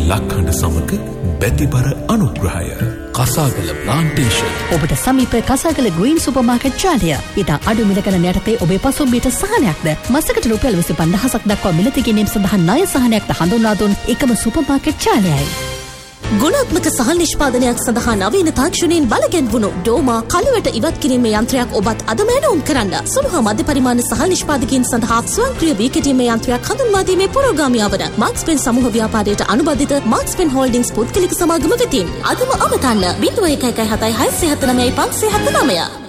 ලක්හඬ සමග බැතිබර අනුග්‍රහය. කසාගල ප්ලාන්ටේෂන්. ඔබට සමීප කසාගල ග්‍රීන් සුපර්මාකට් ජාලය. ඉතා අඩු මිලකන යටතේ ඔබේ පසුම්බියට සහනයක්ද මසකට රුපියල් 25,000ක් දක්වා මිලදී ගැනීම සඳහා ණය සහනයක්ද හඳුන්වා දුන් එකම සුපර්මාකට් ජාලයයි. ගුණාත්මක සහල් නිෂ්පාදනයක් සඳහා නවීන තාක්ෂණයෙන් බලගැන්වුණු ඩෝමා කළුවට ඉවත් කිරීමේ යන්ත්‍රයක් ඔබත් අදම ඇනවුම් කරන්න. සුළු හා මධ්‍ය පරිමාණ සහල් නිෂ්පාදකයන් සඳහා ස්වයංක්‍රීය වී කෙටීමේ යන්ත්‍රයක් හඳුන්වා දීමේ පුරෝගාමියා වන මාක්ස්පෙන් සමූහ ව්‍යාපාරයට අනුබද්ධිත මාක්ස්පෙන් හෝල්ඩින්ග්ස් පුද්ගලික සමාගම වෙතින් අදම අවතන්න 0117 679 579